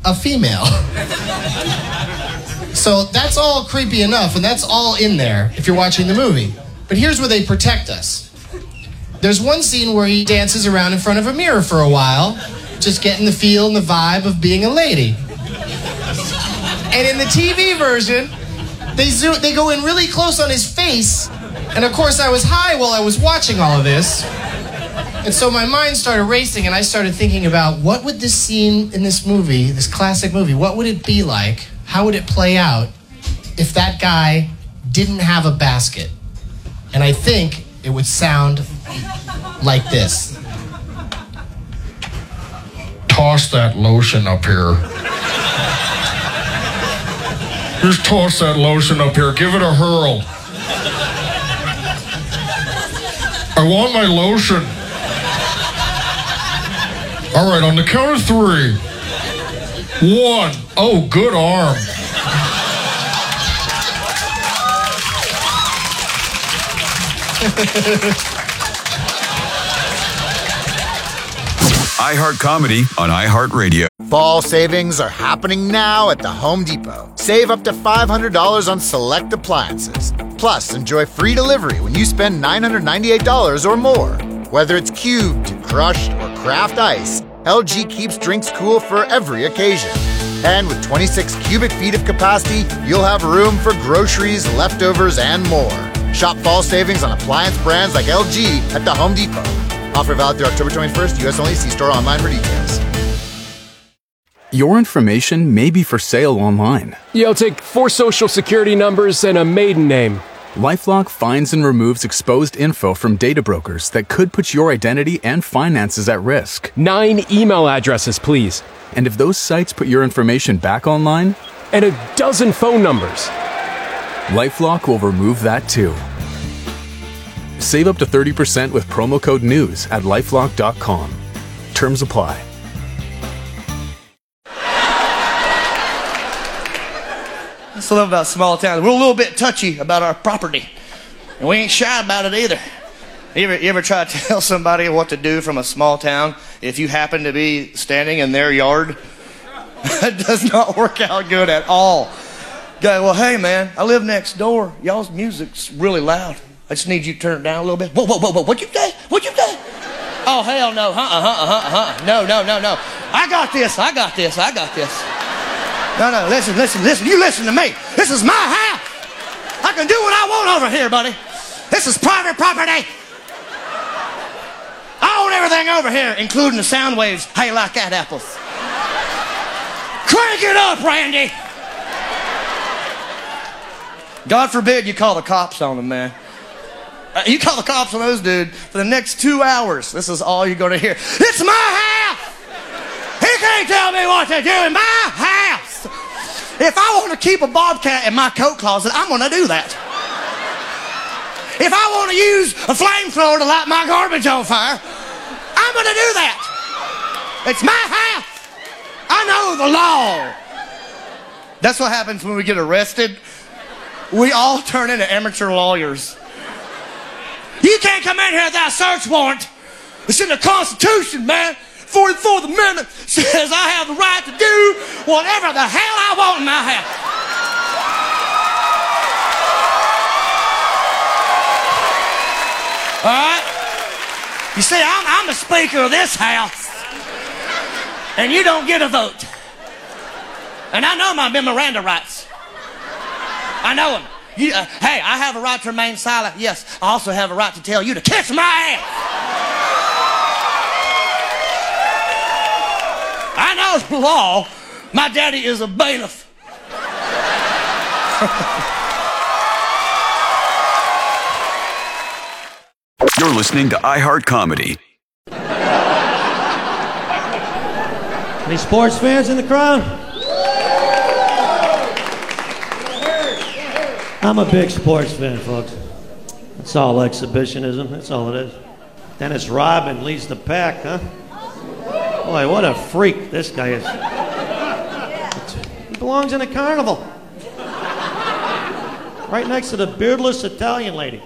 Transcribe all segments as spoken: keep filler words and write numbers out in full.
a female. So that's all creepy enough, and that's all in there if you're watching the movie. But here's where they protect us. There's one scene where he dances around in front of a mirror for a while, just getting the feel and the vibe of being a lady. And in the T V version, they zoom, they go in really close on his face, and of course I was high while I was watching all of this. And so my mind started racing, and I started thinking about what would this scene in this movie, this classic movie, what would it be like? How would it play out if that guy didn't have a basket? And I think it would sound like this. Toss that lotion up here. Just toss that lotion up here. Give it a hurl. I want my lotion. All right, on the count of three. One. Oh, good arm. iHeart Comedy on iHeartRadio. Fall savings are happening now at the Home Depot. Save up to five hundred dollars on select appliances. Plus, enjoy free delivery when you spend nine hundred ninety-eight dollars or more. Whether it's cubed, crushed, or craft ice, L G keeps drinks cool for every occasion. And with twenty-six cubic feet of capacity, you'll have room for groceries, leftovers, and more. Shop fall savings on appliance brands like L G at the Home Depot. Offer valid through October twenty-first, U S only. See store online for details. Your information may be for sale online. Yeah, I'll take four social security numbers and a maiden name. LifeLock finds and removes exposed info from data brokers that could put your identity and finances at risk. Nine email addresses, please. And if those sites put your information back online? And a dozen phone numbers. LifeLock will remove that too. Save up to thirty percent with promo code NEWS at lifelock dot com. Terms apply. That's what I love about small towns. We're a little bit touchy about our property. And we ain't shy about it either. You ever, you ever try to tell somebody what to do from a small town if you happen to be standing in their yard? That does not work out good at all. Go, well, hey, man, I live next door. Y'all's music's really loud. I just need you to turn it down a little bit. Whoa, whoa, whoa, whoa, what'd you say? What'd you say? Oh, hell no. Uh-uh, uh-uh, uh-uh. No, no, no, no. I got this. I got this. I got this. No, no, listen, listen, listen. You listen to me. This is my house. I can do what I want over here, buddy. This is private property. I own everything over here, including the sound waves. How you like that, apples? Crank it up, Randy. God forbid you call the cops on them, man. Uh, you call the cops on those dude for the next two hours. This is all you're going to hear. It's my house. He can't tell me what to do in my house. If I want to keep a bobcat in my coat closet, I'm going to do that. If I want to use a flamethrower to light my garbage on fire, I'm going to do that. It's my house. I know the law. That's what happens when we get arrested. We all turn into amateur lawyers. You can't come in here without a search warrant. It's in the Constitution, man. forty-fourth Amendment says I have the right to do whatever the hell I want in my house. All right? You see, I'm, I'm the speaker of this house, and you don't get a vote. And I know my Miranda rights. I know them. You, uh, hey, I have a right to remain silent. Yes, I also have a right to tell you to kiss my ass. I know the law. My daddy is a bailiff. You're listening to iHeart Comedy. Any sports fans in the crowd? I'm a big sports fan, folks. It's all exhibitionism. That's all it is. Dennis Rodman leads the pack, huh? Boy, what a freak this guy is. He belongs in a carnival. Right next to the beardless Italian lady.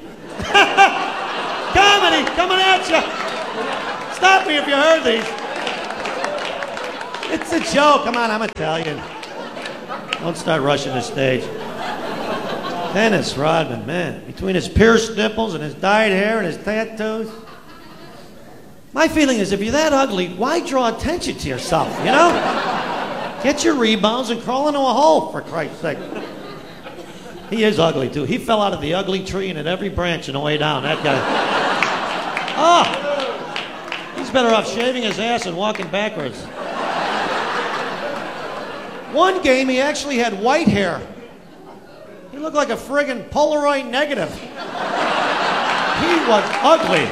Comedy coming at you. Stop me if you heard these. It's a joke. Come on, I'm Italian. Don't start rushing the stage. Dennis Rodman, man, between his pierced nipples and his dyed hair and his tattoos. My feeling is if you're that ugly, why draw attention to yourself, you know? Get your rebounds and crawl into a hole, for Christ's sake. He is ugly, too. He fell out of the ugly tree and at every branch on the way down. That guy. Oh! He's better off shaving his ass and walking backwards. One game, he actually had white hair. He looked like a friggin' Polaroid negative. He was ugly.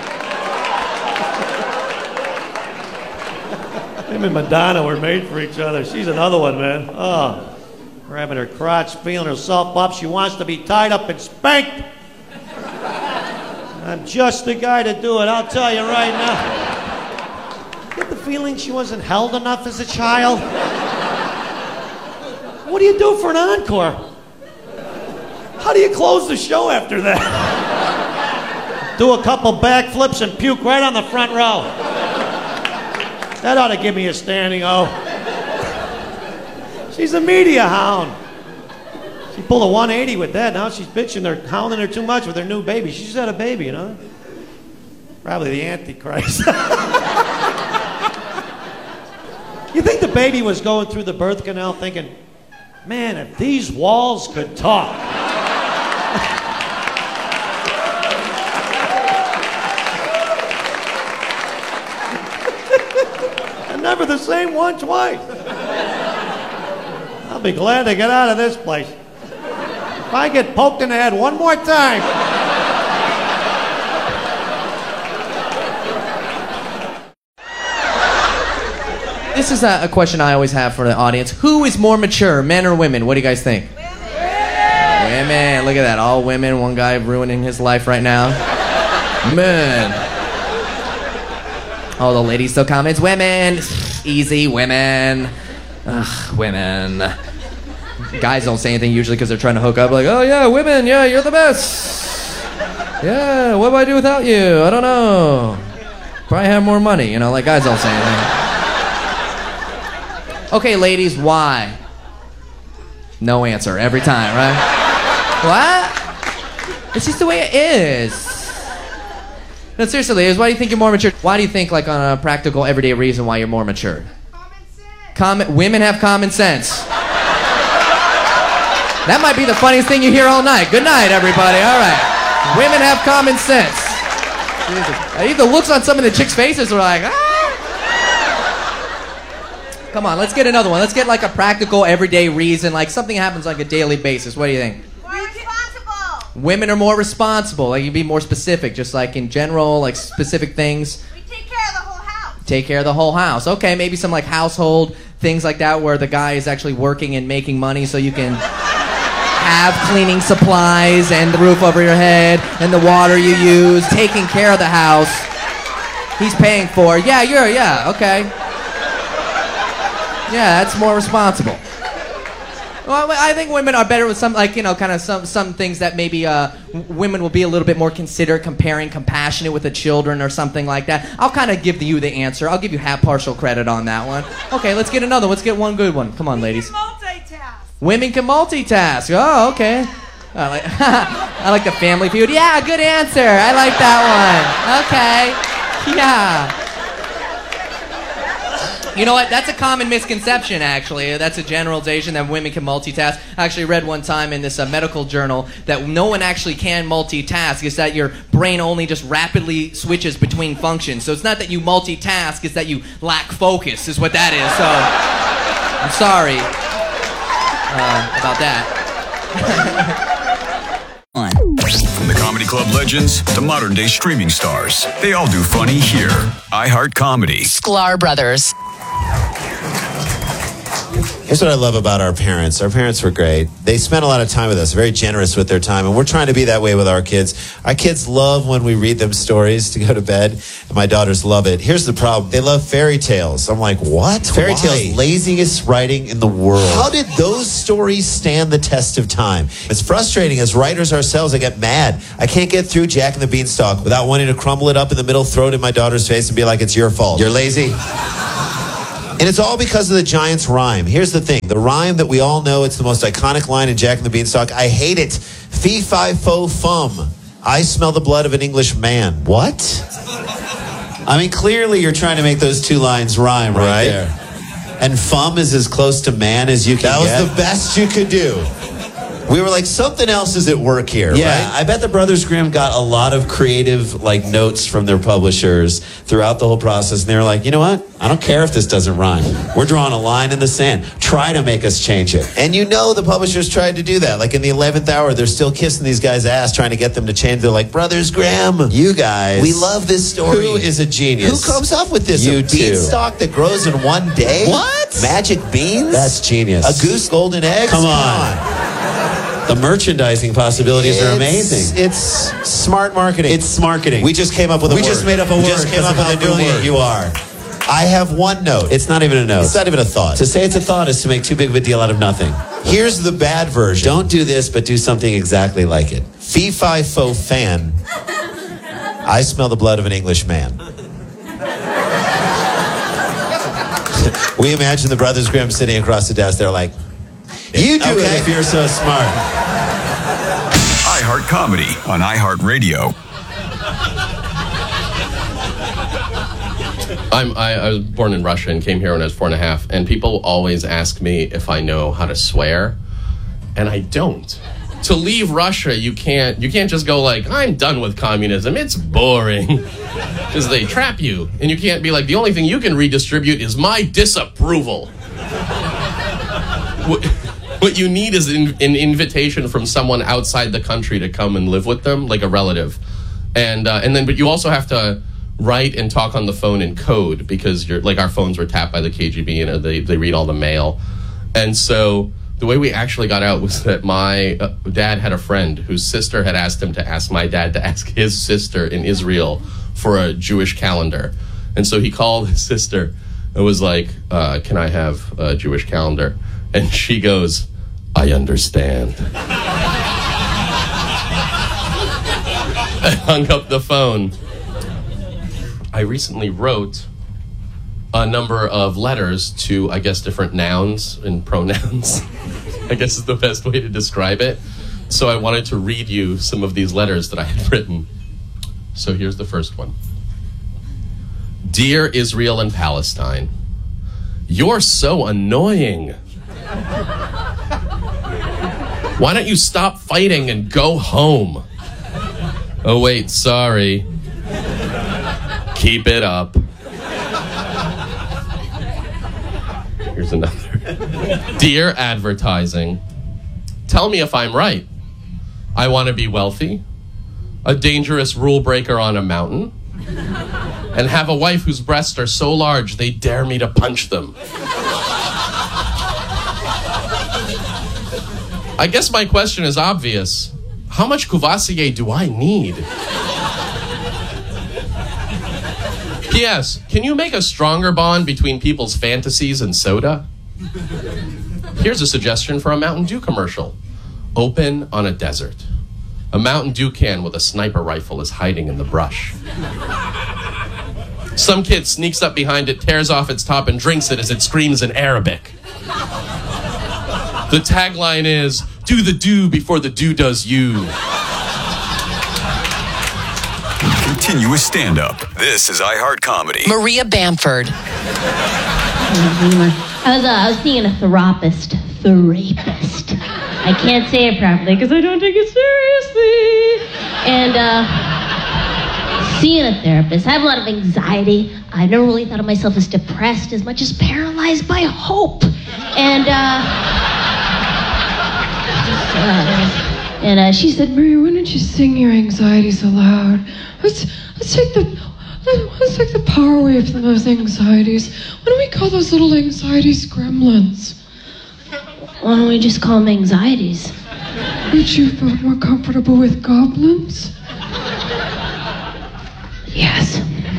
Him and Madonna were made for each other. She's another one, man. Oh, grabbing her crotch, feeling herself up. She wants to be tied up and spanked. I'm just the guy to do it, I'll tell you right now. Get the feeling she wasn't held enough as a child? What do you do for an encore? How do you close the show after that? Do a couple backflips and puke right on the front row. That ought to give me a standing O. She's a media hound. She pulled a one eighty with that. Now she's bitching. They're hounding her too much with her new baby. She just had a baby, you know? Probably the Antichrist. You think the baby was going through the birth canal thinking, man, if these walls could talk. Never the same one twice. I'll be glad to get out of this place. If I get poked in the head one more time. This is a, a question I always have for the audience. Who is more mature, men or women? What do you guys think? Women. Women. Look at that. All women. One guy ruining his life right now. Men. Oh, the ladies still comments. Women. Easy, women. Ugh, women. Guys don't say anything usually because they're trying to hook up. Like, oh, yeah, women. Yeah, you're the best. Yeah, what do I do without you? I don't know. Probably have more money. You know, like guys don't say anything. Okay, ladies, why? No answer every time, right? What? It's just the way it is. No, seriously, ladies, why do you think you're more mature? Why do you think, like, on a practical, everyday reason why you're more mature? Common sense. Com- women have common sense. That might be the funniest thing you hear all night. Good night, everybody. All right. Women have common sense. Jesus. The looks on some of the chicks' faces were like, ah. Come on, let's get another one. Let's get, like, a practical, everyday reason, like something happens like a daily basis. What do you think? Women are more responsible. Like, you be more specific, just like in general, like specific things. We take care of the whole house. Take care of the whole house. Okay, maybe some like household things like that where the guy is actually working and making money so you can have cleaning supplies and the roof over your head and the water you use, taking care of the house. He's paying for it. Yeah, you're, yeah, okay. Yeah, that's more responsible. Well, I think women are better with some, like, you know, kind of some, some things that maybe uh, women will be a little bit more considerate, comparing, compassionate with the children or something like that. I'll kind of give you the answer. I'll give you half partial credit on that one. Okay, let's get another. Let's get one good one. Come on, ladies. We can multitask. Women can multitask. Oh, okay. I like, I like the Family Feud. Yeah, good answer. I like that one. Okay. Yeah. You know what? That's a common misconception, actually. That's a generalization that women can multitask. I actually read one time in this uh, medical journal that no one actually can multitask. It's that your brain only just rapidly switches between functions. So it's not that you multitask, it's that you lack focus, is what that is. So I'm sorry uh, about that. From the comedy club legends to modern day streaming stars, they all do funny here. iHeart Comedy. Sklar Brothers. Here's what I love about our parents. Our parents were great. They spent a lot of time with us, very generous with their time, and we're trying to be that way with our kids. Our kids love when we read them stories to go to bed, and my daughters love it. Here's the problem. They love fairy tales. I'm like, what? Fairy Why? Tales, laziest writing in the world. How did those stories stand the test of time? It's frustrating. As writers ourselves, I get mad. I can't get through Jack and the Beanstalk without wanting to crumble it up in the middle, throw it in my daughter's face, and be like, it's your fault. You're lazy. And it's all because of the Giants rhyme. Here's the thing. The rhyme that we all know, it's the most iconic line in Jack and the Beanstalk. I hate it. Fee, fi, fo, fum. I smell the blood of an English man. What? I mean, clearly you're trying to make those two lines rhyme right, right there. And fum is as close to man as you can get. That was the best you could do. We were like, something else is at work here, yeah, right? I bet the Brothers Grimm got a lot of creative like notes from their publishers throughout the whole process. And they were like, you know what? I don't care if this doesn't rhyme. We're drawing a line in the sand. Try to make us change it. And you know the publishers tried to do that. Like in the eleventh hour, they're still kissing these guys' ass trying to get them to change. They're like, Brothers Grimm, you guys, we love this story. Who is a genius? Who comes up with this? You a beanstalk that grows in one day? What? Magic beans? That's genius. A goose golden eggs? Come on. Come on. The merchandising possibilities it's, are amazing. It's smart marketing. It's smarketing. We just came up with a we word. We just made up a we word. We just came up with a doing it. You are. I have one note. It's not even a note. It's not even a thought. To say it's a thought is to make too big of a deal out of nothing. Here's the bad version. Don't do this, but do something exactly like it. Fee, fi, fo, fan. I smell the blood of an English man. We imagine the Brothers Grimm sitting across the desk. They're like, you do okay. it if you're so smart. iHeart Comedy on iHeartRadio. I'm, I, I was born in Russia and came here when I was four and a half, and people always ask me if I know how to swear, and I don't. To leave Russia, you can't you can't just go like, I'm done with communism, it's boring. Because they trap you, and you can't be like, the only thing you can redistribute is my disapproval. What, what you need is an, an invitation from someone outside the country to come and live with them, like a relative. And uh, and then, but you also have to write and talk on the phone in code, because you're like, our phones were tapped by the K G B, and they, they read all the mail. And so the way we actually got out was that my uh, dad had a friend whose sister had asked him to ask my dad to ask his sister in Israel for a Jewish calendar. And so he called his sister and was like, uh, can I have a Jewish calendar? And she goes, I understand. I hung up the phone. I recently wrote a number of letters to, I guess, different nouns and pronouns. I guess is the best way to describe it. So I wanted to read you some of these letters that I had written. So here's the first one. Dear Israel and Palestine, you're so annoying. Why don't you stop fighting and go home? Oh, wait, sorry. Keep it up. Here's another. Dear advertising, tell me if I'm right. I want to be wealthy, a dangerous rule breaker on a mountain, and have a wife whose breasts are so large they dare me to punch them. I guess my question is obvious. How much Courvoisier do I need? P S. Can you make a stronger bond between people's fantasies and soda? Here's a suggestion for a Mountain Dew commercial. Open on a desert. A Mountain Dew can with a sniper rifle is hiding in the brush. Some kid sneaks up behind it, tears off its top, and drinks it as it screams in Arabic. The tagline is, do the do before the do does you. Continuous stand-up. This is iHeart Comedy. Maria Bamford. I was, uh, I was seeing a therapist. Therapist. I can't say it properly because I don't take it seriously. And, uh, seeing a therapist. I have a lot of anxiety. I never really thought of myself as depressed as much as paralyzed by hope. And, uh... uh and uh, she said, Maria, why don't you sing your anxieties aloud? Let's, let's take the... Let's take the power away from those anxieties. Why don't we call those little anxieties gremlins? Why don't we just call them anxieties? Would you feel more comfortable with goblins? Yes.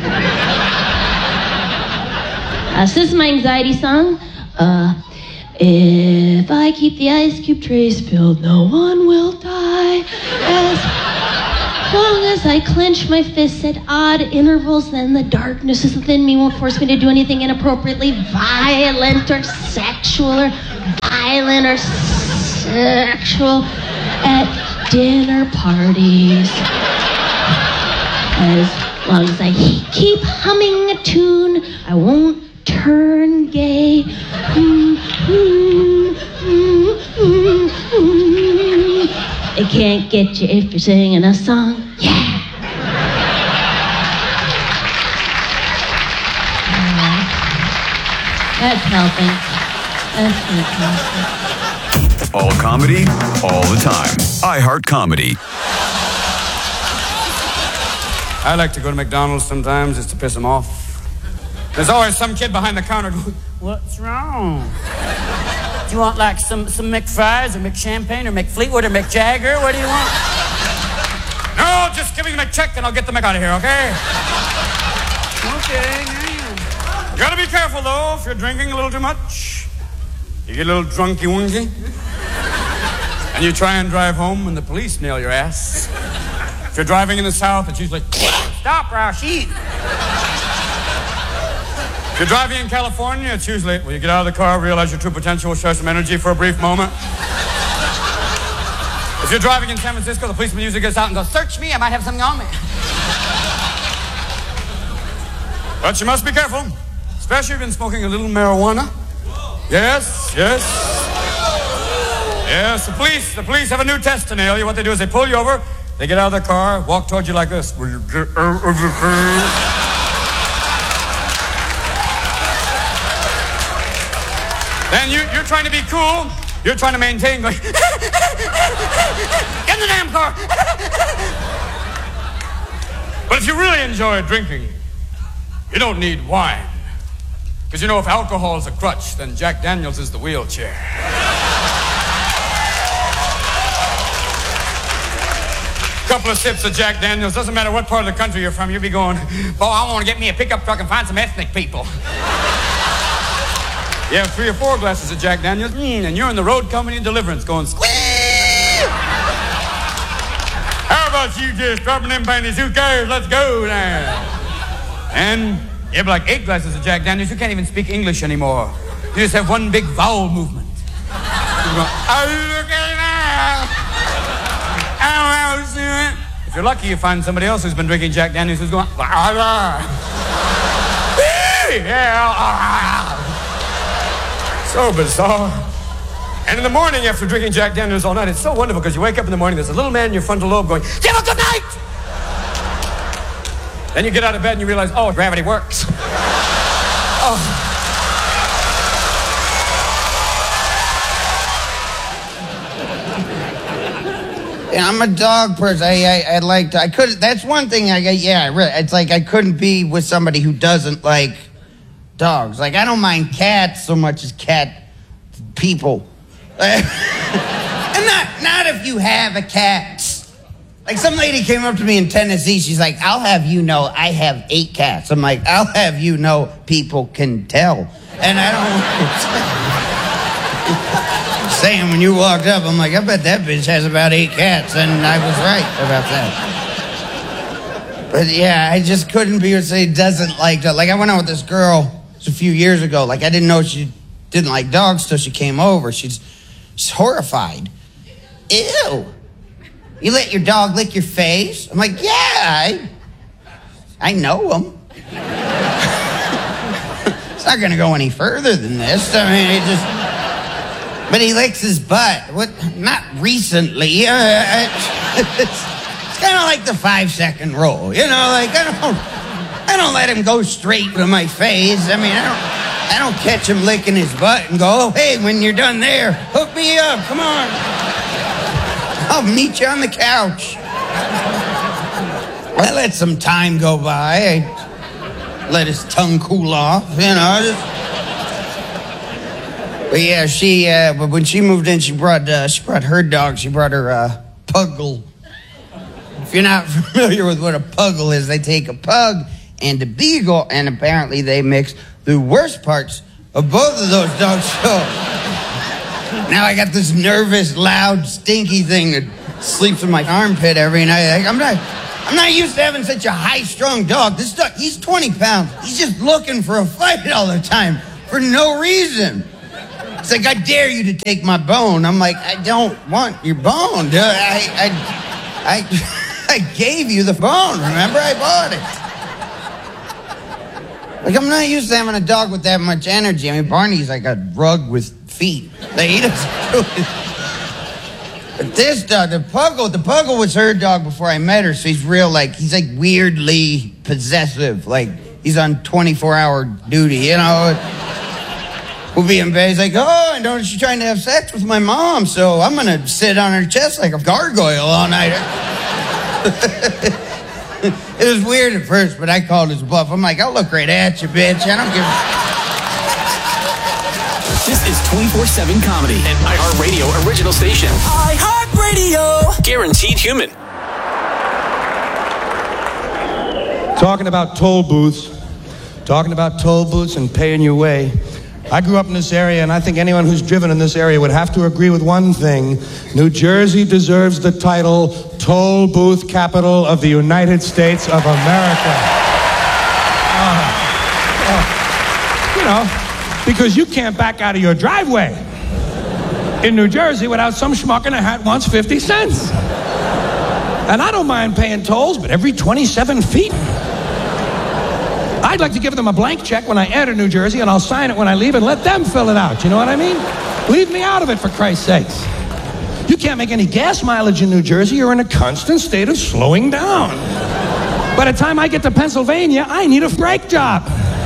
Uh, so this is my anxiety song. Uh, if I keep the ice cube trays filled, no one will die. As long as I clench my fists at odd intervals, then the darkness within me won't force me to do anything inappropriately violent or sexual or violent or sexual at dinner parties. As long as I keep humming a tune, I won't turn gay. Mm, mm, mm, mm, mm. It can't get you if you're singing a song. Yeah. Uh, that's helping. That's fantastic. All comedy, all the time. iHeart Comedy. I like to go to McDonald's sometimes just to piss them off. There's always some kid behind the counter going, "What's wrong? Do you want like some, some McFries or McChampagne or McFleetwood or McJagger? What do you want?" "No, just give me my check and I'll get the Mc out of here, okay?" "Okay, yeah. You gotta be careful though, if you're drinking a little too much. You get a little drunky wunky. And you try and drive home and the police nail your ass. If you're driving in the South, it's usually, stop, Rashid. If you're driving in California, it's usually, when you get out of the car, realize your true potential, show some energy for a brief moment. If you're driving in San Francisco, the policeman usually gets out and goes, search me, I might have something on me. But you must be careful, especially if you've been smoking a little marijuana. Yes, yes. Yes, the police, the police have a new test to nail you. What they do is they pull you over, they get out of their car, walk towards you like this. Will you get out of the car? Then you, you're trying to be cool. You're trying to maintain going, get in the damn car. But if you really enjoy drinking, you don't need wine. Because you know, if alcohol is a crutch, then Jack Daniels is the wheelchair. A couple of sips of Jack Daniels, doesn't matter what part of the country you're from, you'll be going, boy, I want to get me a pickup truck and find some ethnic people. You have three or four glasses of Jack Daniels, mm, and you're in the road company Deliverance going, squeal! How about you just dropping them panties? Who cares? Let's go now. And you have like eight glasses of Jack Daniels. You can't even speak English anymore. You just have one big vowel movement. You go, oh, look at it now. Oh, oh, see it. If you're lucky, you find somebody else who's been drinking Jack Daniels who's going, ah, yeah, so bizarre. And in the morning, after drinking Jack Daniels all night, it's so wonderful because you wake up in the morning, there's a little man in your frontal lobe going, "Give a good night!" Then you get out of bed and you realize, oh, gravity works. Oh. Yeah, I'm a dog person. I, I, I like to, I could, that's one thing I get, yeah, really, it's like I couldn't be with somebody who doesn't like dogs. Like, I don't mind cats so much as cat people. And not, not if you have a cat. Like, some lady came up to me in Tennessee, she's like, I'll have you know I have eight cats. I'm like, I'll have you know people can tell. And I don't... saying when you walked up, I'm like, I bet that bitch has about eight cats, and I was right about that. But yeah, I just couldn't be with somebody who doesn't like dogs. Like, I went out with this girl a few years ago. Like, I didn't know she didn't like dogs till she came over. She's, she's horrified. Ew. You let your dog lick your face? I'm like, yeah, I, I know him. It's not gonna go any further than this. I mean, it just... But he licks his butt. What? Not recently. Uh, it's it's kind of like the five-second rule, you know. Like I don't, I don't let him go straight to my face. I mean, I don't, I don't catch him licking his butt and go, oh, hey, when you're done there, hook me up. Come on, I'll meet you on the couch. I let some time go by. I let his tongue cool off, you know. Just, But yeah, she. Uh, but when she moved in, she brought. Uh, she brought her dog. She brought her uh, Puggle. If you're not familiar with what a Puggle is, they take a pug and a beagle, and apparently they mix the worst parts of both of those dogs. So now I got this nervous, loud, stinky thing that sleeps in my armpit every night. Like, I'm not. I'm not used to having such a high-strung dog. This dog, he's twenty pounds. He's just looking for a fight all the time for no reason. It's like, I dare you to take my bone. I'm like, I don't want your bone, dude. I, I, I, I gave you the bone, remember? I bought it. Like, I'm not used to having a dog with that much energy. I mean, Barney's like a rug with feet. Like, he doesn't do it. But this dog, the Puggle, the Puggle was her dog before I met her, so he's real, like, he's like weirdly possessive. Like, he's on twenty-four hour duty, you know? We'll be in bed, he's like, oh, and don't she's trying to have sex with my mom, so I'm gonna sit on her chest like a gargoyle all night. It was weird at first, but I called his bluff. I'm like, I'll look right at you, bitch. I don't give a... This is twenty-four seven Comedy, an iHeartRadio original station. iHeartRadio! Guaranteed human. Talking about toll booths, talking about toll booths and paying your way. I grew up in this area, and I think anyone who's driven in this area would have to agree with one thing. New Jersey deserves the title Toll Booth Capital of the United States of America. Uh, uh, you know, because you can't back out of your driveway in New Jersey without some schmuck in a hat wants fifty cents. And I don't mind paying tolls, but every twenty-seven feet? I'd like to give them a blank check when I enter New Jersey, and I'll sign it when I leave and let them fill it out. You know what I mean? Leave me out of it, for Christ's sakes. You can't make any gas mileage in New Jersey. You're in a constant state of slowing down. By the time I get to Pennsylvania, I need a brake job.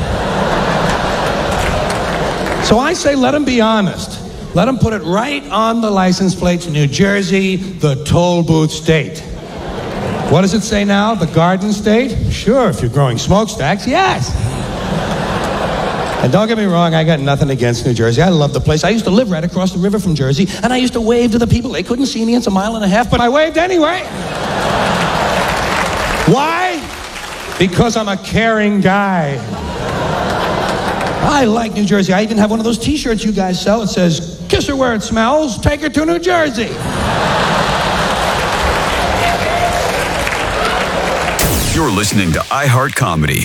So I say let them be honest. Let them put it right on the license plates, New Jersey, the toll booth state. What does it say now? The Garden State? Sure, if you're growing smokestacks, yes. And don't get me wrong, I got nothing against New Jersey. I love the place. I used to live right across the river from Jersey, and I used to wave to the people. They couldn't see me. It's a mile and a half, but I waved anyway. Why? Because I'm a caring guy. I like New Jersey. I even have one of those t-shirts you guys sell. It says, kiss her where it smells, take her to New Jersey. You're listening to iHeart Comedy.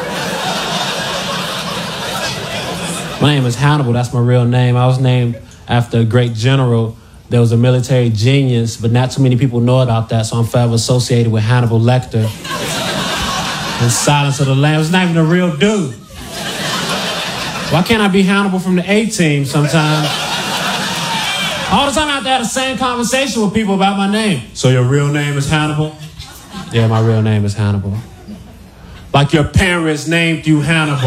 My name is Hannibal. That's my real name. I was named after a great general. There was a military genius, but not too many people know about that, so I'm forever associated with Hannibal Lecter. And Silence of the Lambs. It's not even a real dude. Why can't I be Hannibal from the A-Team sometimes? All the time I have to have the same conversation with people about my name. So your real name is Hannibal? Yeah, my real name is Hannibal. Like your parents named you Hannibal.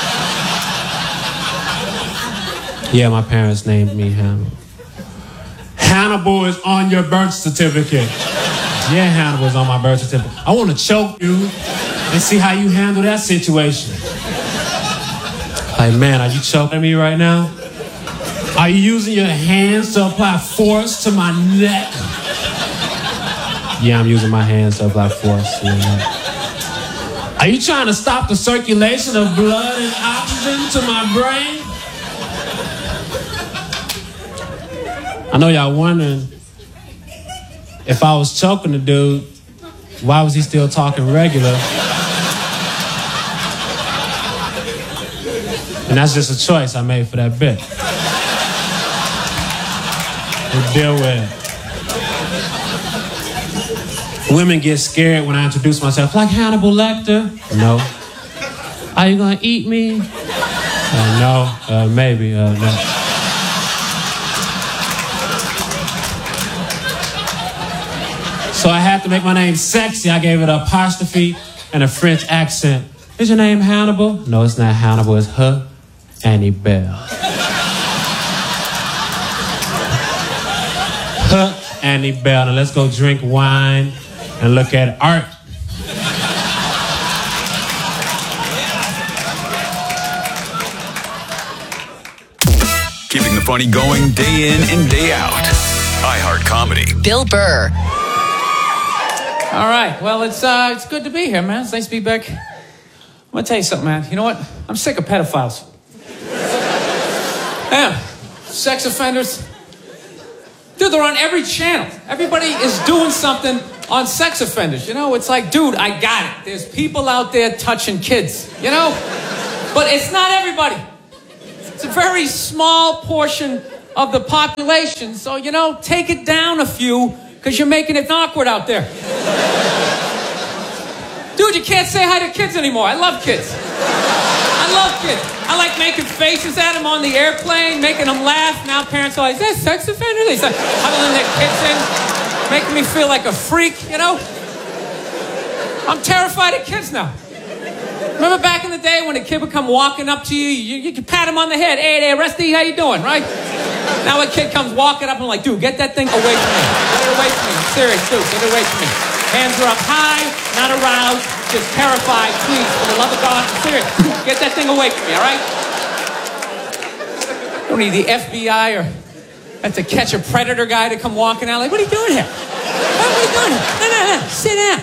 Yeah, my parents named me Hannibal. Hannibal is on your birth certificate. Yeah, Hannibal is on my birth certificate. I want to choke you and see how you handle that situation. Like, man, are you choking me right now? Are you using your hands to apply force to my neck? Yeah, I'm using my hands to apply force. Yeah. Are you trying to stop the circulation of blood and oxygen to my brain? I know y'all wondering, if I was choking the dude, why was he still talking regular? And that's just a choice I made for that bit. We'll deal with it. Women get scared when I introduce myself, like Hannibal Lecter. No. Are you gonna eat me? Uh, no. Uh, maybe. Uh, no. So I had to make my name sexy. I gave it an apostrophe and a French accent. Is your name Hannibal? No, it's not Hannibal. It's Huh Annie Bell. Huh Annie Bell. Now let's go drink wine and look at art. Keeping the funny going day in and day out. iHeart Comedy. Bill Burr. All right. Well, it's uh, it's good to be here, man. It's nice to be back. I'm gonna tell you something, man. You know what? I'm sick of pedophiles. Yeah, sex offenders. Dude, they're on every channel. Everybody is doing something on sex offenders. You know, it's like, dude, I got it. There's people out there touching kids, you know? But it's not everybody. It's a very small portion of the population. So, you know, take it down a few because you're making it awkward out there. Dude, you can't say hi to kids anymore. I love kids. I love kids. I like making faces at them on the airplane, making them laugh. Now parents are like, is that sex offender? They start huddling their kids in, making me feel like a freak, you know? I'm terrified of kids now. Remember back in the day when a kid would come walking up to you, you, you could pat him on the head. Hey there, Rusty, how you doing, right? Now a kid comes walking up and I'm like, dude, get that thing away from me. Get it away from me. I'm serious, dude, get it away from me. Hands are up high, not aroused, just terrified. Please, for the love of God, I'm serious. Get that thing away from me, all right? Don't need the F B I or have to catch a predator guy to come walking out. Like, what are you doing here? What are you doing here? No, no, no, sit down.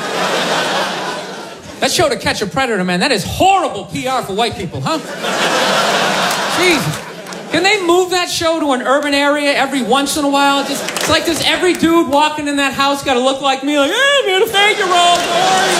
That show To Catch a Predator, man, that is horrible P R for white people, huh? Jesus. Can they move that show to an urban area every once in a while? Just, it's like does every dude walking in that house got to look like me? Like, hey, I'm here to thank you, Rolls. How are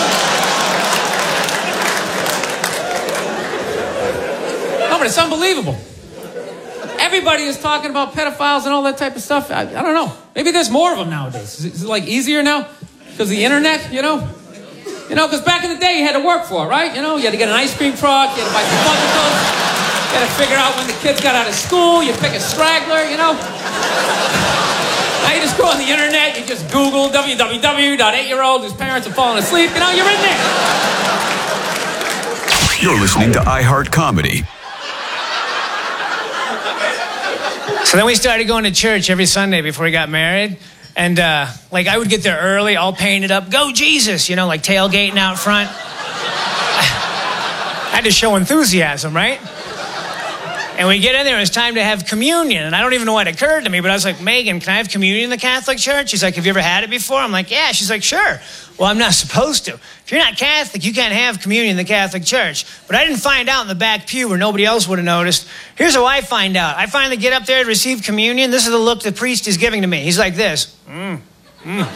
you? No, but it's unbelievable. Everybody is talking about pedophiles and all that type of stuff. I, I don't know. Maybe there's more of them nowadays. Is it, is it like easier now? Because of the internet, you know? You know, because back in the day you had to work for it, right? You know, you had to get an ice cream truck, you had to buy some Funko. You had to figure out when the kids got out of school, you pick a straggler, you know? Now you just go on the internet, you just Google w w w dot eight year old whose parents have fallen asleep, you know, you're in there. You're listening to iHeart Comedy. So then we started going to church every Sunday before we got married. And, uh, like, I would get there early, all painted up. Go, Jesus! You know, like tailgating out front. I had to show enthusiasm, right? And we get in there, it was time to have communion. And I don't even know what occurred to me, but I was like, Megan, can I have communion in the Catholic Church? She's like, have you ever had it before? I'm like, yeah. She's like, sure. Well, I'm not supposed to. If you're not Catholic, you can't have communion in the Catholic Church. But I didn't find out in the back pew where nobody else would have noticed. Here's how I find out. I finally get up there to receive communion. This is the look the priest is giving to me. He's like this. Mm, mm.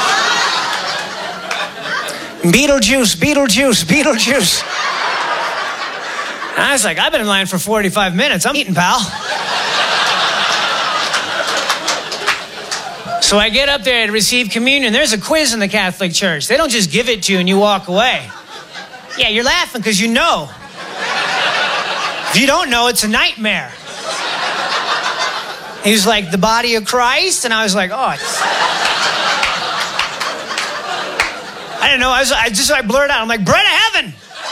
Beetlejuice, Beetlejuice, Beetlejuice. And I was like, I've been in line for forty-five minutes. I'm eating, pal. So I get up there to receive communion. There's a quiz in the Catholic Church. They don't just give it to you and you walk away. Yeah, you're laughing because you know. If you don't know, it's a nightmare. He was like, the body of Christ? And I was like, oh, it's... I didn't know. I, was, I just I blurred out. I'm like, bread of heaven.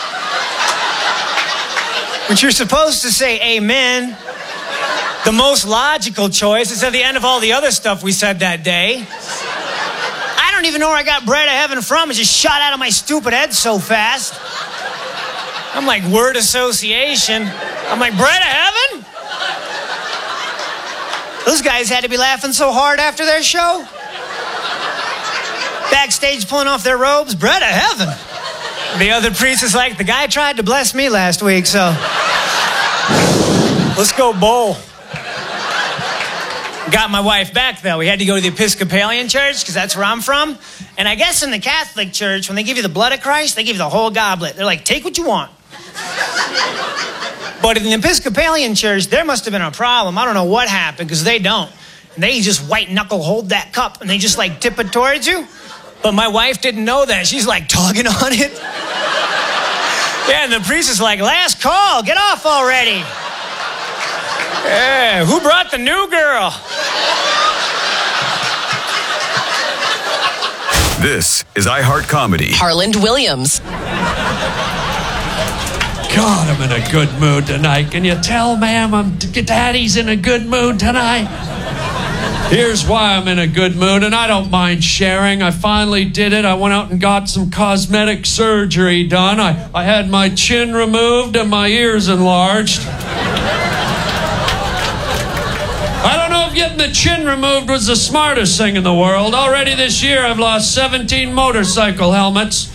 Which you're supposed to say amen. The most logical choice. It's at the end of all the other stuff we said that day. I don't even know where I got bread of heaven from. It just shot out of my stupid head so fast. I'm like, word association. I'm like, bread of heaven? Those guys had to be laughing so hard after their show. Backstage pulling off their robes, bread of heaven. The other priest is like, the guy tried to bless me last week, so let's go bowl. Got my wife back, though. We had to go to the Episcopalian church, because that's where I'm from. And I guess in the Catholic church, when they give you the blood of Christ, they give you the whole goblet. They're like, take what you want. But in the Episcopalian church, there must have been a problem. I don't know what happened, because they don't. And they just white knuckle hold that cup, and they just like tip it towards you. But my wife didn't know that. She's like tugging on it. Yeah, and the priest is like, last call, get off already. Yeah, who brought the new girl? This is iHeart Comedy. Harland Williams. God, I'm in a good mood tonight. Can you tell, ma'am, I'm Daddy's in a good mood tonight? Here's why I'm in a good mood, and I don't mind sharing. I finally did it. I went out and got some cosmetic surgery done. I, I had my chin removed and my ears enlarged. I don't know if getting the chin removed was the smartest thing in the world. Already this year, I've lost seventeen motorcycle helmets.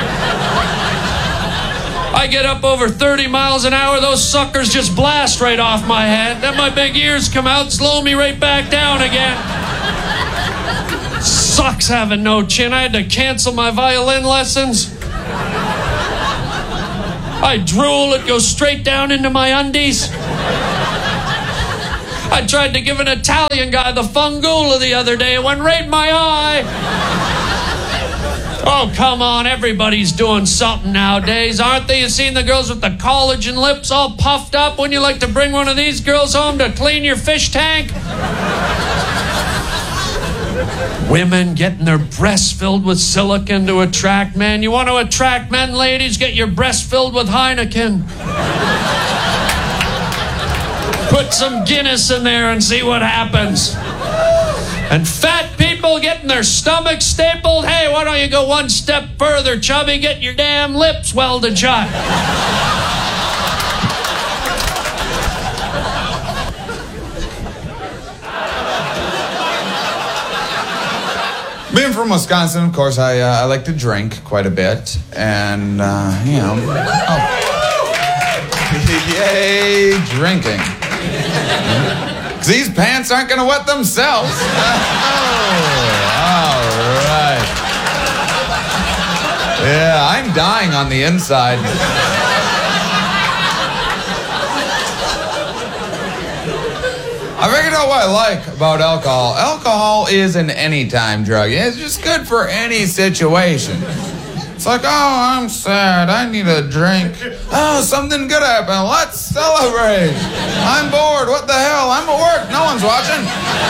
I get up over thirty miles an hour, those suckers just blast right off my head. Then my big ears come out, slow me right back down again. sucks having no chin. I had to cancel my violin lessons. I drool, it goes straight down into my undies. I tried to give an Italian guy the fungula the other day. It went right in my eye. Oh, come on. Everybody's doing something nowadays, aren't they? You seen the girls with the collagen lips all puffed up? Wouldn't you like to bring one of these girls home to clean your fish tank? Women getting their breasts filled with silicone to attract men. You want to attract men, ladies? Get your breasts filled with Heineken. Put some Guinness in there and see what happens. And fat people getting their stomachs stapled. Hey, why don't you go one step further, chubby? Get your damn lips welded shut. Being from Wisconsin, of course, I uh, I like to drink quite a bit, and uh, you know, oh. Yay, drinking. These pants aren't gonna wet themselves. Oh, all right. Yeah, I'm dying on the inside. I figured out what I like about alcohol. Alcohol is an anytime drug. It's just good for any situation. It's like, oh, I'm sad. I need a drink. Oh, something good happened. Let's celebrate. I'm bored. What the hell? I'm at work. No one's watching.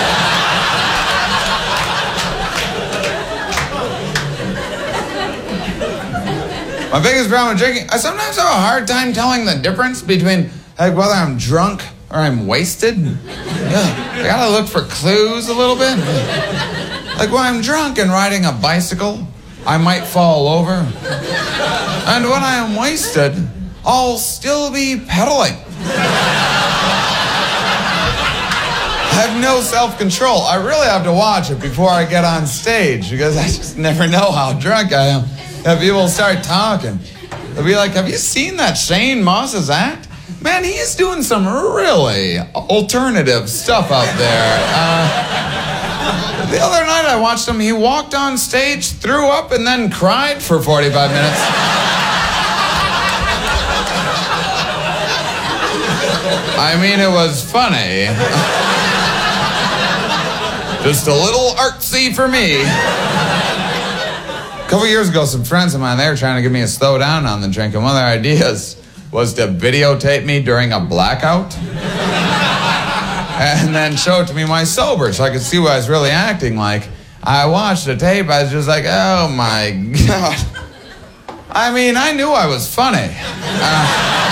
My biggest problem with drinking, I sometimes have a hard time telling the difference between like whether I'm drunk or I'm wasted. Yeah, I gotta look for clues a little bit. Like when I'm drunk and riding a bicycle, I might fall over. And when I am wasted, I'll still be pedaling. I have no self-control. I really have to watch it before I get on stage because I just never know how drunk I am. And people start talking. They'll be like, have you seen that Shane Moss's act? Man, he's doing some really alternative stuff out there. Uh, the other night I watched him. He walked on stage, threw up, and then cried for forty-five minutes. I mean, it was funny. Just a little artsy for me. A couple years ago, some friends of mine, they were trying to get me to slow down on the drink, and one of their ideas was to videotape me during a blackout and then show it to me when I was sober so I could see what I was really acting like. I watched the tape, I was just like, oh my God. I mean, I knew I was funny. Uh,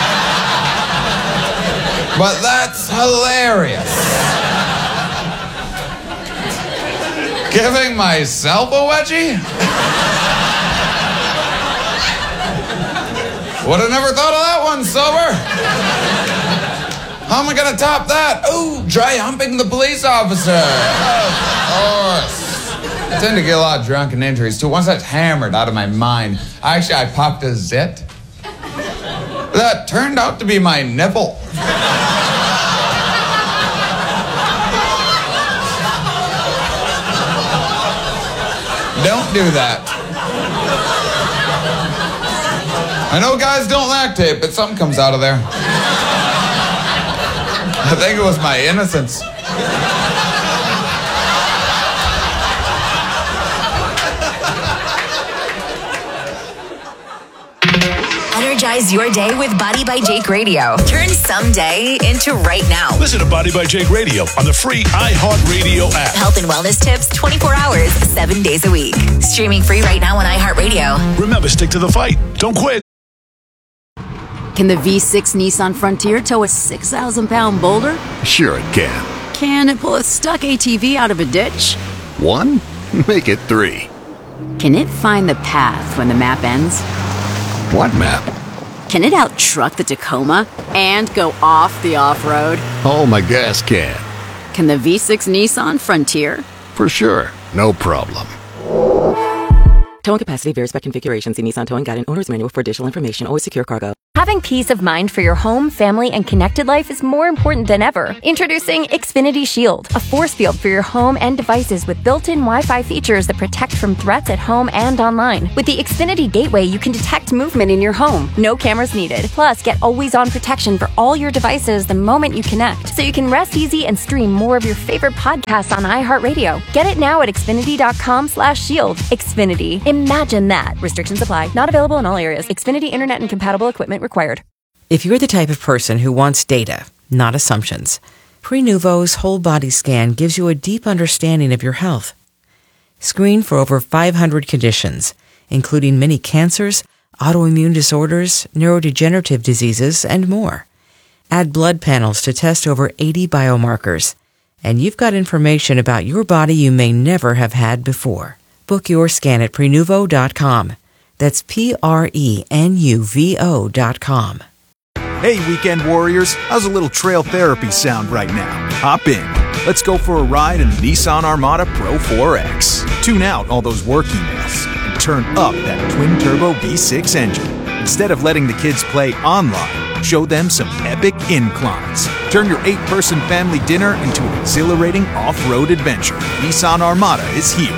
but that's hilarious. Giving myself a wedgie? Would have never thought of that one, sober. How am I gonna top that? Ooh, dry humping the police officer. Of course. I tend to get a lot of drunken injuries too. Once that's hammered out of my mind, actually I popped a zit. That turned out to be my nipple. Don't do that. I know guys don't lactate, but something comes out of there. I think it was my innocence. Energize your day with Body by Jake Radio. Turn someday into right now. Listen to Body by Jake Radio on the free iHeartRadio app. Health and wellness tips twenty-four hours, seven days a week. Streaming free right now on iHeartRadio. Remember, stick to the fight. Don't quit. Can the V six Nissan Frontier tow a six thousand pound boulder? Sure it can. Can it pull a stuck A T V out of a ditch? One? Make it three. Can it find the path when the map ends? What map? Can it out-truck the Tacoma and go off the off-road? Oh, my gas can. Can the V six Nissan Frontier? For sure. No problem. Towing capacity varies by configuration. See Nissan Towing Guide and Owner's Manual for additional information. Always secure cargo. Having peace of mind for your home, family, and connected life is more important than ever. Introducing Xfinity Shield, a force field for your home and devices with built-in Wi-Fi features that protect from threats at home and online. With the Xfinity Gateway, you can detect movement in your home. No cameras needed. Plus, get always-on protection for all your devices the moment you connect, so you can rest easy and stream more of your favorite podcasts on iHeartRadio. Get it now at Xfinity.com slash shield. Xfinity. Imagine that. Restrictions apply. Not available in all areas. Xfinity Internet and compatible equipment required. If you're the type of person who wants data, not assumptions, Prenuvo's whole body scan gives you a deep understanding of your health. Screen for over five hundred conditions, including many cancers, autoimmune disorders, neurodegenerative diseases, and more. Add blood panels to test over eighty biomarkers, and you've got information about your body you may never have had before. Book your scan at Prenuvo dot com. That's P R E N U V O dot com. Hey, weekend warriors, how's a little trail therapy sound right now? Hop in. Let's go for a ride in the Nissan Armada Pro four X. Tune out all those work emails and turn up that twin-turbo V six engine. Instead of letting the kids play online, show them some epic inclines. Turn your eight-person family dinner into an exhilarating off-road adventure. Nissan Armada is here.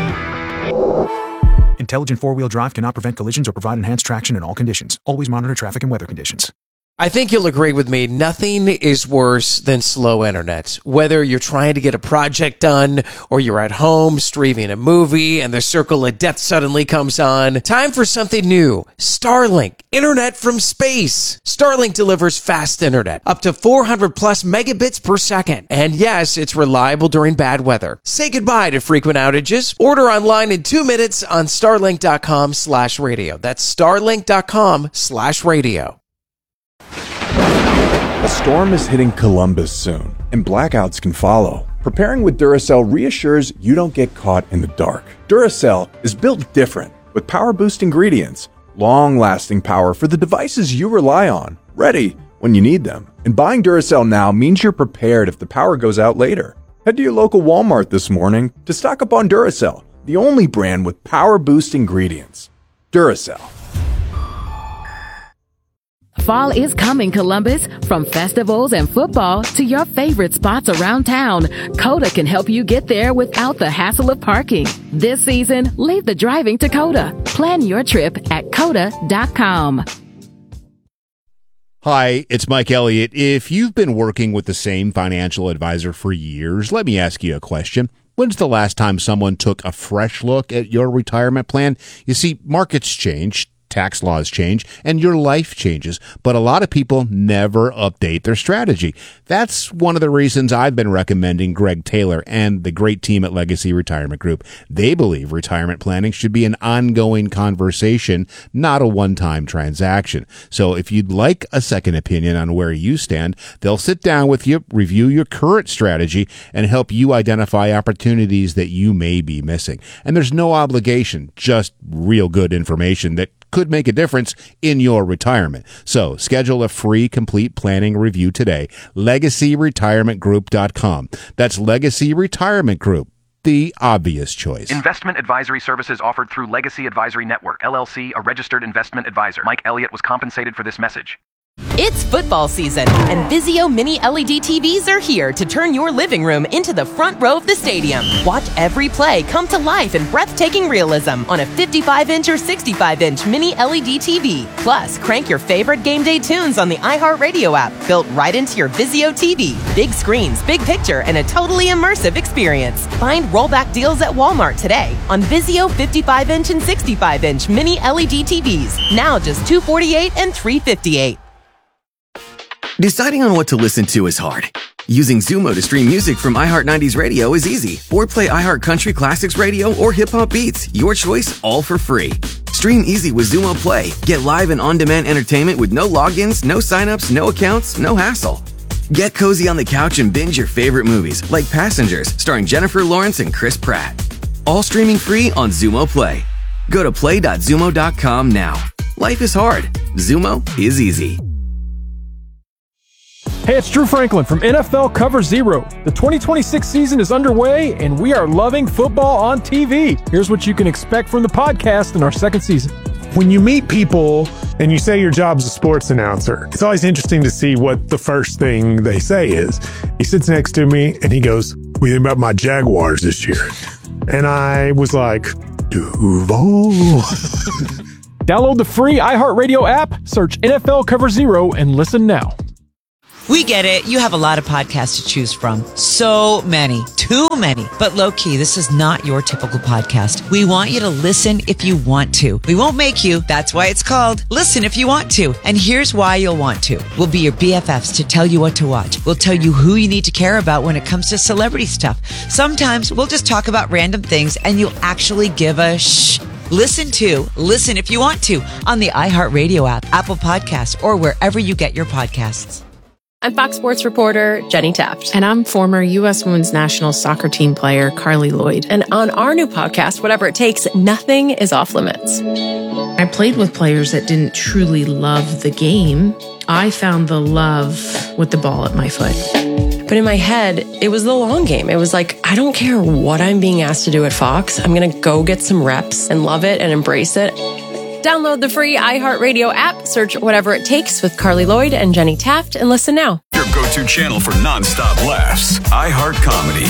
Intelligent four-wheel drive cannot prevent collisions or provide enhanced traction in all conditions. Always monitor traffic and weather conditions. I think you'll agree with me. Nothing is worse than slow internet. Whether you're trying to get a project done or you're at home streaming a movie and the circle of death suddenly comes on. Time for something new. Starlink. Internet from space. Starlink delivers fast internet. Up to four hundred plus megabits per second. And yes, it's reliable during bad weather. Say goodbye to frequent outages. Order online in two minutes on starlink.com slash radio. That's starlink.com slash radio. A storm is hitting Columbus soon, and blackouts can follow. Preparing with Duracell reassures you don't get caught in the dark. Duracell is built different, with power-boost ingredients, long-lasting power for the devices you rely on, ready when you need them. And buying Duracell now means you're prepared if the power goes out later. Head to your local Walmart this morning to stock up on Duracell, the only brand with power-boost ingredients. Duracell. Fall is coming, Columbus. From festivals and football to your favorite spots around town, Coda can help you get there without the hassle of parking. This season, leave the driving to Coda. Plan your trip at coda dot com. Hi, it's Mike Elliott. If you've been working with the same financial advisor for years, let me ask you a question. When's the last time someone took a fresh look at your retirement plan? You see, markets change. Tax laws change, and your life changes, but a lot of people never update their strategy. That's one of the reasons I've been recommending Greg Taylor and the great team at Legacy Retirement Group. They believe retirement planning should be an ongoing conversation, not a one-time transaction. So if you'd like a second opinion on where you stand, they'll sit down with you, review your current strategy, and help you identify opportunities that you may be missing. And there's no obligation, just real good information that could make a difference in your retirement. So schedule a free complete planning review today. legacy retirement group dot com. That's Legacy Retirement Group, the obvious choice. Investment advisory services offered through Legacy Advisory Network, L L C, a registered investment advisor. Mike Elliott was compensated for this message. It's football season, and Vizio Mini L E D T Vs are here to turn your living room into the front row of the stadium. Watch every play come to life in breathtaking realism on a fifty-five inch or sixty-five inch Mini L E D T V. Plus, crank your favorite game day tunes on the iHeartRadio app, built right into your Vizio T V. Big screens, big picture, and a totally immersive experience. Find rollback deals at Walmart today on Vizio fifty-five inch and sixty-five inch Mini L E D T Vs. Now just two hundred forty-eight dollars and three hundred fifty-eight dollars. Deciding on what to listen to is hard. Using Zumo to stream music from iHeart nineties Radio is easy. Or play iHeart Country Classics Radio or Hip Hop Beats. Your choice, all for free. Stream easy with Zumo Play. Get live and on-demand entertainment with no logins, no signups, no accounts, no hassle. Get cozy on the couch and binge your favorite movies, like Passengers, starring Jennifer Lawrence and Chris Pratt. All streaming free on Zumo Play. Go to play dot zumo dot com now. Life is hard. Zumo is easy. Hey, it's Drew Franklin from N F L Cover Zero. The twenty twenty-six season is underway, and we are loving football on T V. Here's what you can expect from the podcast in our second season. When you meet people and you say your job's a sports announcer, it's always interesting to see what the first thing they say is. He sits next to me and he goes, "What do you think about my Jaguars this year?" And I was like, Duval. Download the free iHeartRadio app, search N F L Cover Zero, and listen now. We get it. You have a lot of podcasts to choose from. So many. Too many. But low-key, this is not your typical podcast. We want you to listen if you want to. We won't make you. That's why it's called Listen If You Want To. And here's why you'll want to. We'll be your B F Fs to tell you what to watch. We'll tell you who you need to care about when it comes to celebrity stuff. Sometimes we'll just talk about random things and you'll actually give a shh. Listen to Listen If You Want To on the iHeartRadio app, Apple Podcasts, or wherever you get your podcasts. I'm Fox Sports reporter Jenny Taft. And I'm former U S Women's National Soccer Team player Carly Lloyd. And on our new podcast, Whatever It Takes, nothing is off limits. I played with players that didn't truly love the game. I found the love with the ball at my foot. But in my head, it was the long game. It was like, I don't care what I'm being asked to do at Fox. I'm going to go get some reps and love it and embrace it. Download the free iHeartRadio app, search Whatever It Takes with Carly Lloyd and Jenny Taft, and listen now. Your go-to channel for nonstop laughs. iHeart Comedy.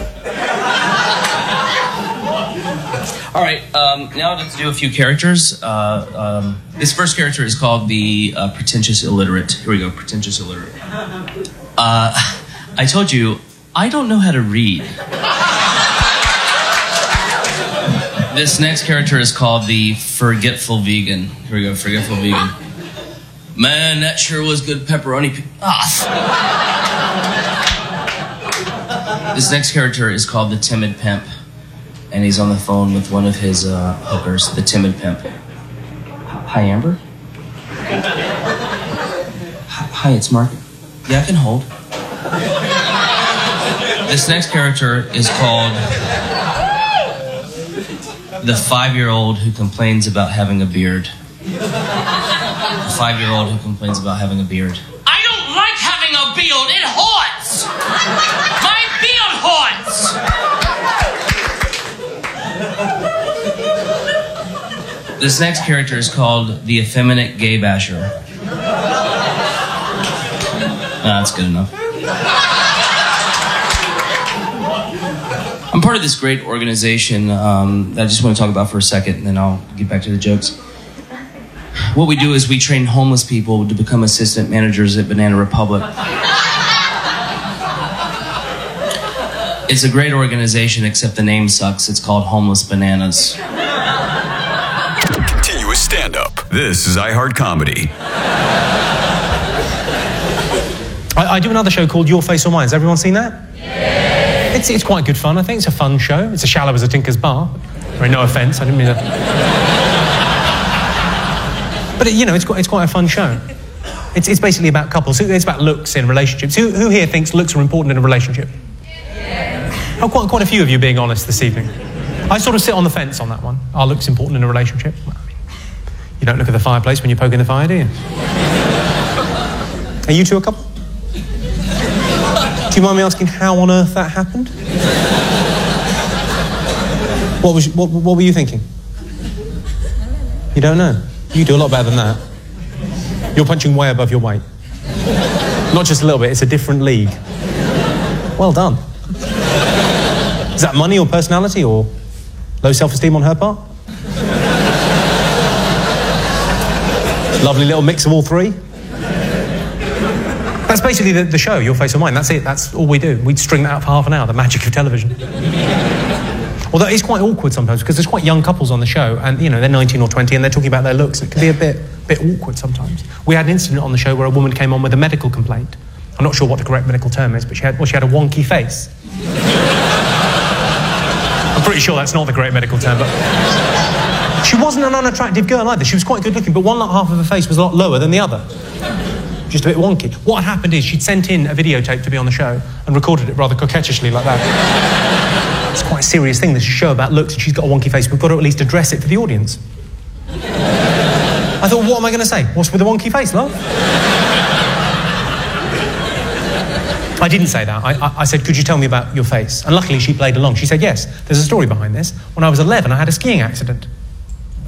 All right, um, now I'd like to do a few characters. Uh, um, this first character is called the uh, Pretentious Illiterate. Here we go, Pretentious Illiterate. Uh, I told you, I don't know how to read. This next character is called the Forgetful Vegan. Here we go, Forgetful Vegan. Man, that sure was good pepperoni. Pe- ah. This next character is called the Timid Pimp. And he's on the phone with one of his uh, hookers, the Timid Pimp. Hi, Amber? Hi, it's Mark. Yeah, I can hold. This next character is called the five-year-old who complains about having a beard. The five-year-old who complains about having a beard. I don't like having a beard. It hurts. My beard hurts. This next character is called the effeminate gay basher. Ah, that's good enough. I'm part of this great organization um, that I just want to talk about for a second, and then I'll get back to the jokes. What we do is we train homeless people to become assistant managers at Banana Republic. It's a great organization, except the name sucks. It's called Homeless Bananas. Continuous stand-up. This is iHeart Comedy. I, I do another show called Your Face or Mine. Has everyone seen that? Yeah. It's, it's quite good fun, I think. It's a fun show. It's as shallow as a Tinker's Bar. I mean, no offence, I didn't mean that. But, it, you know, it's quite, it's quite a fun show. It's, it's basically about couples. It's about looks in relationships. Who, who here thinks looks are important in a relationship? Yeah. Oh, quite, quite a few of you being honest this evening. I sort of sit on the fence on that one. Are looks important in a relationship? Well, I mean, you don't look at the fireplace when you're poking the fire, do you? Are you two a couple? Do you mind me asking how on earth that happened? What was what, what were you thinking? You don't know? You do a lot better than that. You're punching way above your weight. Not just a little bit, it's a different league. Well done. Is that money or personality or low self-esteem on her part? Lovely little mix of all three. That's basically the, the show, Your Face or Mine. That's it. That's all we do. We string that out for half an hour, the magic of television. Although it's quite awkward sometimes because there's quite young couples on the show and, you know, they're nineteen or twenty and they're talking about their looks. It can be a bit bit awkward sometimes. We had an incident on the show where a woman came on with a medical complaint. I'm not sure what the correct medical term is, but she had, well, she had a wonky face. I'm pretty sure that's not the correct medical term, but... She wasn't an unattractive girl either. She was quite good looking, but one half of her face was a lot lower than the other. Just a bit wonky. What had happened is she'd sent in a videotape to be on the show and recorded it rather coquettishly like that. It's quite a serious thing, this show about looks, and she's got a wonky face. We've got to at least address it for the audience. I thought, what am I going to say? What's with the wonky face, love? I didn't say that. I, I, I said, could you tell me about your face? And luckily she played along. She said, yes, there's a story behind this. When I was eleven, I had a skiing accident.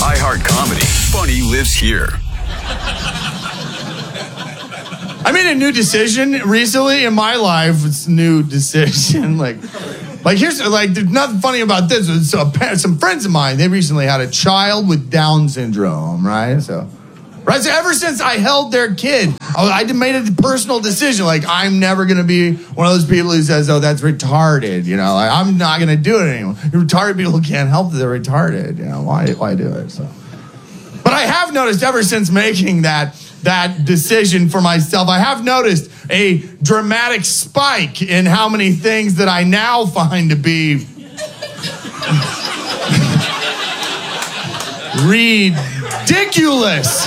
iHeart Comedy. Funny lives here. I made a new decision recently in my life. It's a new decision. Like, like here's like there's nothing funny about this. It's a, some friends of mine. They recently had a child with Down syndrome. Right. So, right. So ever since I held their kid, I, I made a personal decision. Like I'm never gonna be one of those people who says, "Oh, that's retarded." You know, like I'm not gonna do it anymore. Retarded people can't help that they're retarded. You know, why? Why do it? So, but I have noticed ever since making that. that decision for myself, I have noticed a dramatic spike in how many things that I now find to be ridiculous.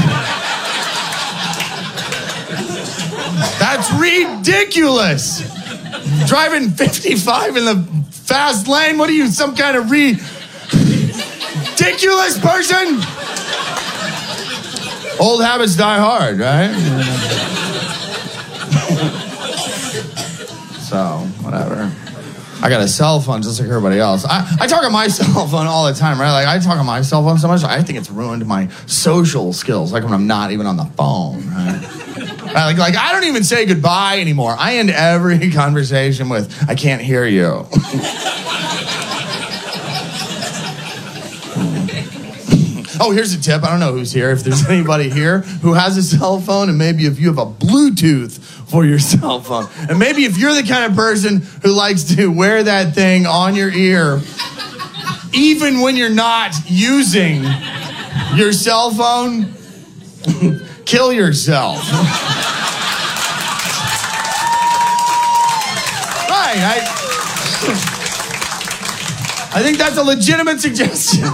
That's ridiculous. Driving fifty-five in the fast lane, what are you, some kind of re- ridiculous person? Old habits die hard, right? So, whatever. I got a cell phone just like everybody else. I, I talk on my cell phone all the time, right? Like, I talk on my cell phone so much, I think it's ruined my social skills, like when I'm not even on the phone, right? Right, like, like, I don't even say goodbye anymore. I end every conversation with, I can't hear you. Oh, here's a tip. I don't know who's here. If there's anybody here who has a cell phone, and maybe if you have a Bluetooth for your cell phone, and maybe if you're the kind of person who likes to wear that thing on your ear, even when you're not using your cell phone, kill yourself. Right. I, I think that's a legitimate suggestion.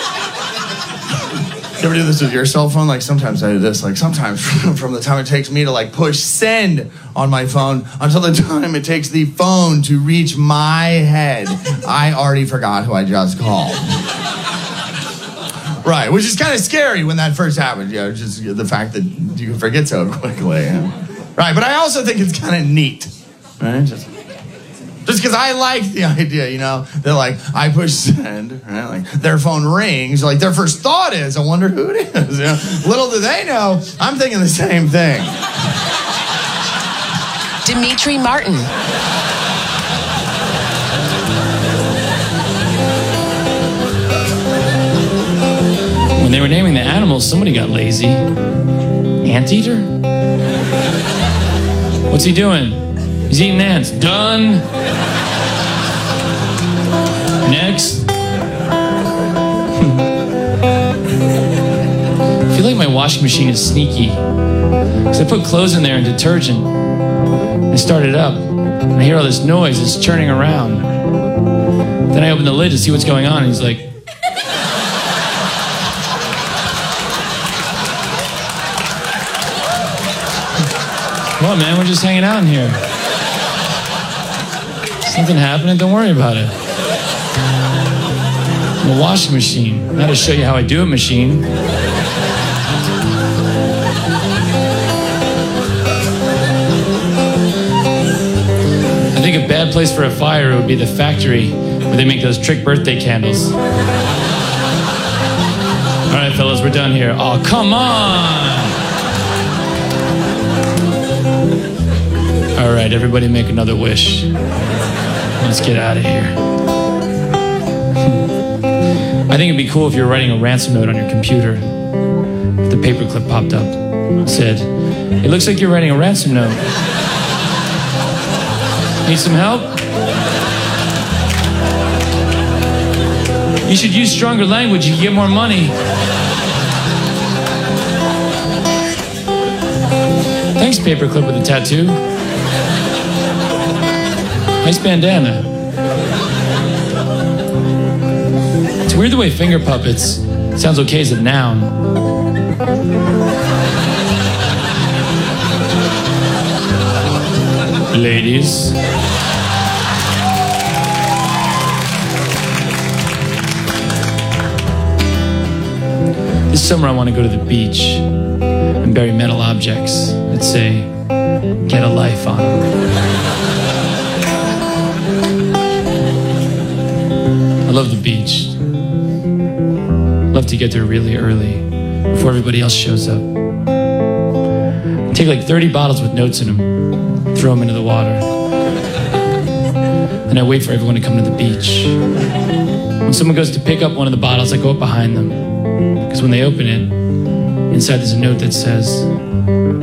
You ever do this with your cell phone? Like sometimes I do this. Like sometimes from the time it takes me to like push send on my phone until the time it takes the phone to reach my head, I already forgot who I just called. Right, which is kind of scary when that first happened. You know, just the fact that you can forget so quickly. Yeah. Right, but I also think it's kind of neat. Right, just. Just because I like the idea, you know, they're like, I push send, right? Like their phone rings, like their first thought is, I wonder who it is. You know? Little do they know, I'm thinking the same thing. Dimitri Martin. When they were naming the animals, somebody got lazy. Anteater? What's he doing? He's eating ants. Done. Next. I feel like my washing machine is sneaky. Because I put clothes in there and detergent. I start it up. And I hear all this noise. It's churning around. Then I open the lid to see what's going on. And he's like, "What, man? We're just hanging out in here. Something happening? Don't worry about it. I'm a washing machine. Not to show you how I do it, machine." I think a bad place for a fire would be the factory where they make those trick birthday candles. All right, fellas, we're done here. Oh, come on! All right, everybody make another wish. Let's get out of here. I think it'd be cool if you were writing a ransom note on your computer. The paperclip popped up. It said, "It looks like you're writing a ransom note. Need some help? You should use stronger language. You can get more money." Thanks, paperclip with a tattoo. Nice bandana. It's weird the way finger puppets sounds okay as a noun. Ladies. This summer I want to go to the beach and bury metal objects that say, "Get a life" on them. I love the beach. love to get there really early before everybody else shows up. Take like thirty bottles with notes in them, throw them into the water. Then I wait for everyone to come to the beach. When someone goes to pick up one of the bottles, I go up behind them. Because when they open it, inside there's a note that says,